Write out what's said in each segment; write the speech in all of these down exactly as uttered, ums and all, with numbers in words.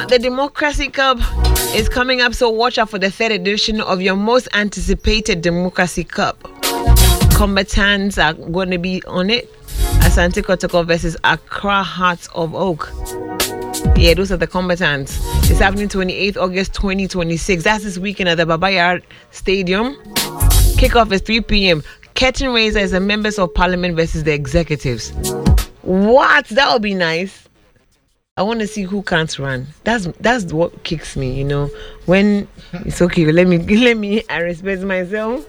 the Democracy Cup is coming up, so watch out for the third edition of your most anticipated Democracy Cup. Combatants are going to be on it. Asante Kotoko versus Accra Hearts of Oak. Yeah, those are the combatants. It's happening twenty-eighth of August twenty twenty-six. That's this weekend at the Babayard Stadium. Kickoff is three p.m. Curtain raiser is the members of parliament versus the executives. What? That would be nice. I want to see who can't run. That's that's what kicks me, you know. When it's okay, let me let me I respect myself.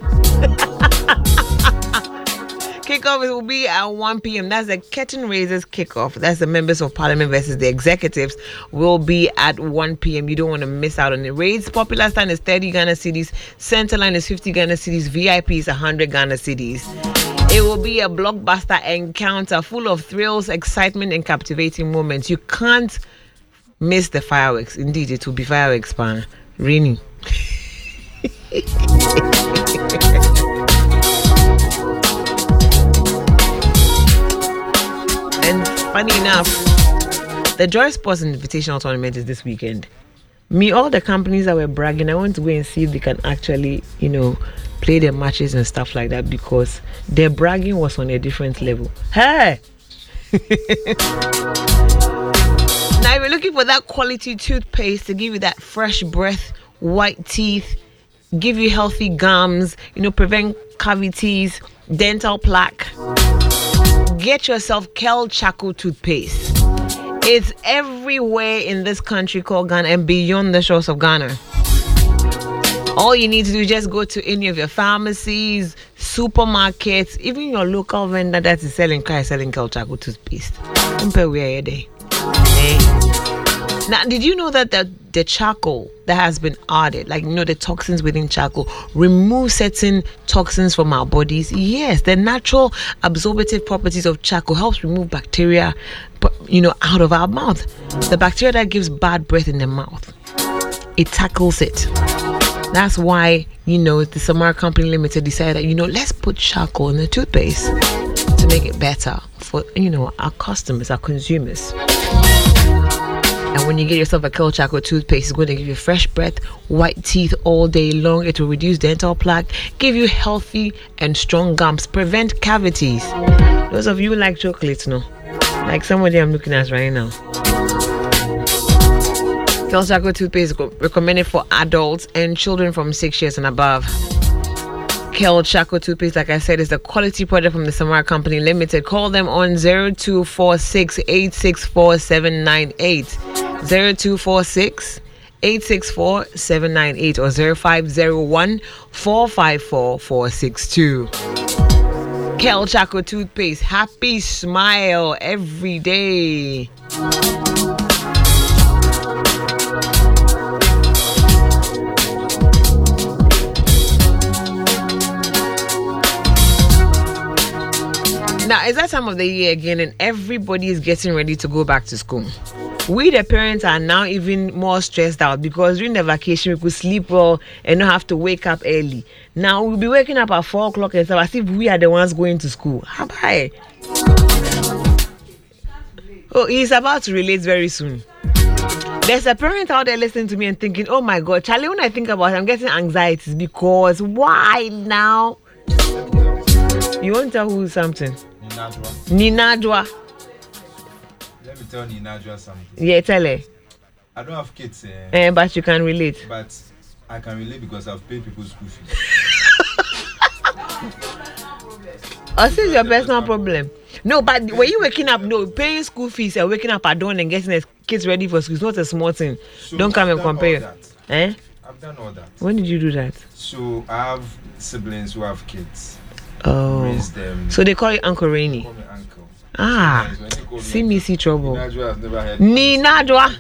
Kickoff will be at one p.m. That's the curtain raisers kickoff. That's the members of parliament versus the executives will be at one p.m. You don't want to miss out on it. Rates popular stand is thirty Ghana cedis. Center line is fifty Ghana cedis. V I P is one hundred Ghana cedis. It will be a blockbuster encounter full of thrills, excitement, and captivating moments. You can't miss the fireworks. Indeed, it will be fireworks, pan. Rainy. And funny enough, the Joy Sports Invitational Tournament is this weekend. Me, all the companies that were bragging, I want to go and see if they can actually, you know, play their matches and stuff like that, because their bragging was on a different level. Hey! Now, if you're looking for that quality toothpaste to give you that fresh breath, white teeth, give you healthy gums, you know, prevent cavities, dental plaque, get yourself Kel Chaco toothpaste. It's everywhere in this country called Ghana and beyond the shores of Ghana. All you need to do is just go to any of your pharmacies, supermarkets, even your local vendor that is selling car selling Kel Chaco toothpaste. Compare where you're there. Now, did you know that the, the charcoal that has been added, like, you know, the toxins within charcoal, remove certain toxins from our bodies? Yes, the natural absorptive properties of charcoal helps remove bacteria, you know, out of our mouth. The bacteria that gives bad breath in the mouth, it tackles it. That's why, you know, the Samara Company Limited decided that, you know, let's put charcoal in the toothpaste to make it better for, you know, our customers, our consumers. And when you get yourself a Kel Chaco toothpaste, it's going to give you fresh breath, white teeth all day long. It will reduce dental plaque, give you healthy and strong gums, prevent cavities. Those of you who like chocolates, no? Like somebody I'm looking at right now. Kel Chaco toothpaste is recommended for adults and children from six years and above. Kel Chaco toothpaste, like I said, is the quality product from the Samara Company Limited. Call them on zero two four six, eight six four, seven nine eight. zero two four six, eight six four, seven nine eight or zero five zero one, four five four, four six two. Kel Chaco toothpaste, happy smile every day. Now, it's that time of the year again, and everybody is getting ready to go back to school. We, the parents, are now even more stressed out because during the vacation, we could sleep well and not have to wake up early. Now, we'll be waking up at four o'clock and stuff as if we are the ones going to school. How about it? Oh, he's about to relate very soon. There's a parent out there listening to me and thinking, oh my God, Charlie, when I think about it, I'm getting anxieties because why now? You want to tell who something? Ninadwa. Let me tell Ninadwa something. Yeah, tell her. I don't have kids. Eh, eh, but you can relate. But I can relate because I've paid people's school fees. Oh, this is your personal problem. No, but when you waking up, no, paying school fees and waking up at dawn and getting the kids ready for school is not a small thing. So don't come I've and compare. Eh? I've done all that. When did you do that? So I have siblings who have kids. Oh. Raise them. So they call you Uncle Rainy. Call me uncle. Ah. So see me see trouble. Ninadwa, I've never heard. Ninadwa.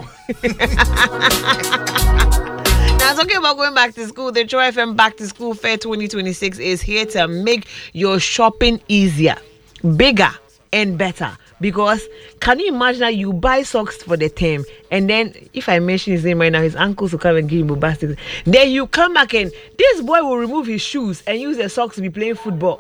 Now, talking about going back to school, the Joy F M Back to School Fair twenty twenty-six is here to make your shopping easier, bigger, and better. Because can you imagine that you buy socks for the term, and then if I mention his name right now, his uncles will come and give him a basket. Then you come back and this boy will remove his shoes and use the socks to be playing football.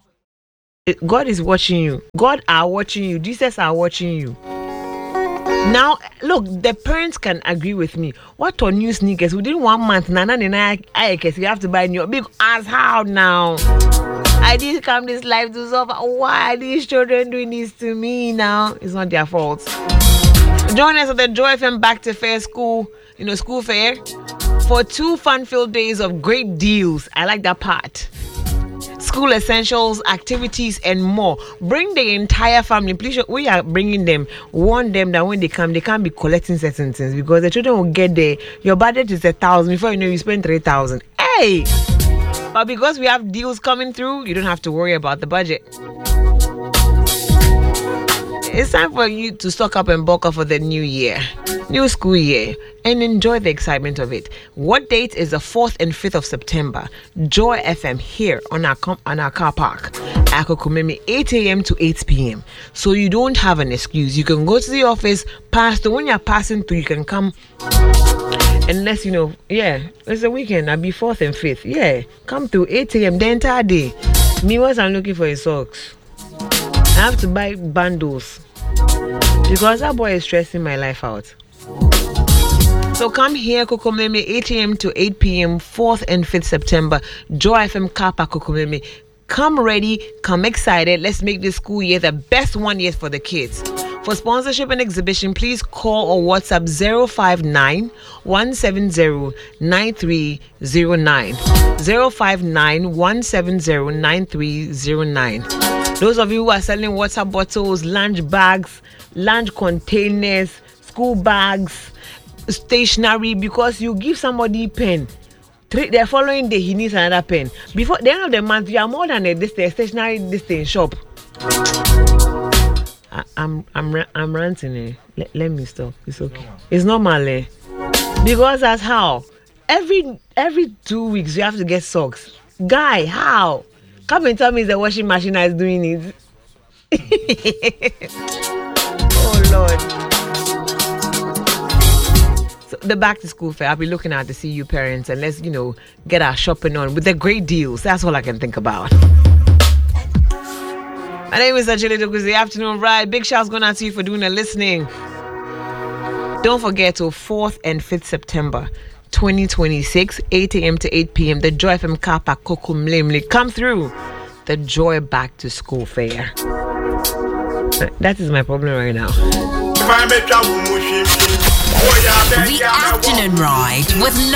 God is watching you. God are watching you. Jesus are watching you. Now, look, the parents can agree with me. What on new sneakers? Within one month, Nana and I, I guess you have to buy new. Big as how now? I didn't come this life to suffer. Why are these children doing this to me now? It's not their fault. Join us at the Joy F M Back to Fair School, you know, school fair, for two fun-filled days of great deals. I like that part. School essentials, activities, and more. Bring the entire family. Please, we are bringing them. Warn them that when they come, they can't be collecting certain things because the children will get there. Your budget is a thousand. Before you know, you spend three thousand. Hey! But because we have deals coming through, you don't have to worry about the budget. It's time for you to stock up and bulk up for the new year, new school year, and enjoy the excitement of it. What date is the fourth and fifth of September? Joy F M here on our com- on our car park, Akokumeme, eight a.m. to eight p.m. So you don't have an excuse. You can go to the office, pass the when you're passing through, you can come. Unless you know, yeah, it's a weekend. I'll be fourth and fifth. Yeah, come through eight a.m. the entire day. Me, once I'm looking for his socks, I have to buy bundles because that boy is stressing my life out. So come here, Kokomeme, eight a.m. to eight p.m. fourth and fifth September. Joy F M Kappa Kokomeme. Come ready, come excited. Let's make this school year the best one yet for the kids. For sponsorship and exhibition, please call or WhatsApp zero five nine, one seven zero, nine three zero nine. zero five nine, one seven zero, nine three zero nine. Those of you who are selling water bottles, lunch bags, lunch containers, school bags, stationery, because you give somebody pen, the following day he needs another pen. Before the end of the month, you are more than a this a stationery this thing shop. I, I'm I'm I'm ranting. Eh? Let, let me stop. It's okay. It's normal, eh? Because that's how every every two weeks you have to get socks. Guy, how? Come and tell me the washing machine is doing it. Oh Lord. So the back to school fair, I'll be looking at to see you parents and let's, you know, get our shopping on with the great deals. That's all I can think about. My name is Ajele Doguzi. The afternoon ride. Big shouts going out to you for doing the listening. Don't forget till fourth and fifth September twenty twenty-six, eight a.m. to eight p.m. The Joy F M Kappa Kokumlemle. Come through the Joy Back to School Fair. That is my problem right now. The afternoon ride with